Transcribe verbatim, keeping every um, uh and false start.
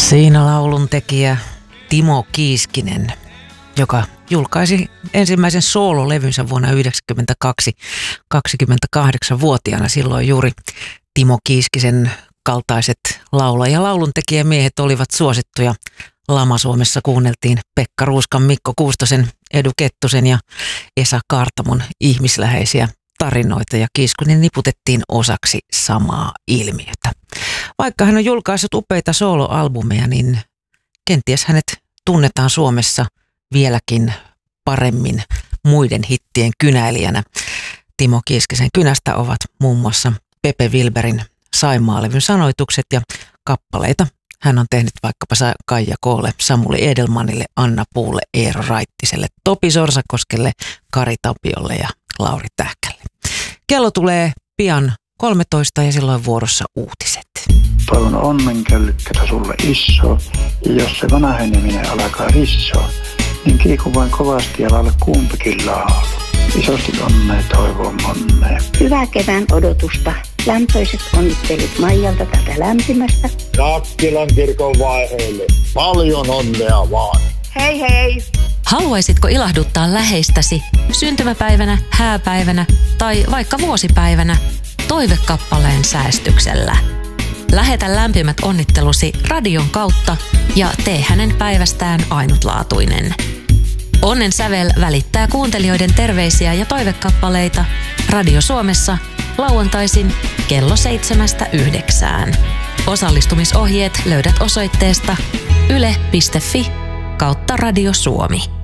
Siinä lauluntekijä Timo Kiiskinen, joka julkaisi ensimmäisen soololevynsä vuonna yhdeksänkymmentäkaksi, kaksikymmentäkahdeksanvuotiaana. Silloin juuri Timo Kiiskisen kaltaiset laula- ja lauluntekijämiehet olivat suosittuja. Lama-Suomessa kuunneltiin Pekka Ruuskan, Mikko Kuustosen, Edu Kettusen ja Esa Kaartamon ihmisläheisiä tarinoita, ja Kiiskinen niputettiin osaksi samaa ilmiötä. Vaikka hän on julkaissut upeita soloalbumeja, niin kenties hänet tunnetaan Suomessa vieläkin paremmin muiden hittien kynäilijänä. Timo Kiiskisen kynästä ovat muun muassa Pepe Wilberin Saimaa-levyn sanoitukset, ja kappaleita hän on tehnyt vaikkapa Kaija Koolle, Samuli Edelmanille, Anna Puulle, Eero Raittiselle, Topi Sorsakoskelle, Kari Tapiolle ja Lauri Tähkälle. Kello tulee pian kolmetoista ja silloin vuorossa uutiset. Toivon onnenköllykkätä sulle iso, ja jos se vanheneminen alkaa rissoa, niin kiiku vain kovasti ja laula kumpikin laulu. Isosti onnea toivon onnea. Hyvää kevään odotusta. Lämpöiset onnittelut Maijalta tätä lämpimästä. Nakkilan kirkon vaiheelle. Paljon onnea vaan. Hei hei! Haluaisitko ilahduttaa läheistäsi syntymäpäivänä, hääpäivänä tai vaikka vuosipäivänä toivekappaleen säästyksellä? Lähetä lämpimät onnittelusi radion kautta ja tee hänen päivästään ainutlaatuinen. Onnen sävel välittää kuuntelijoiden terveisiä ja toivekappaleita Radio Suomessa lauantaisin kello seitsemästä yhdeksään. Osallistumisohjeet löydät osoitteesta yle piste fi kautta Radio Suomi.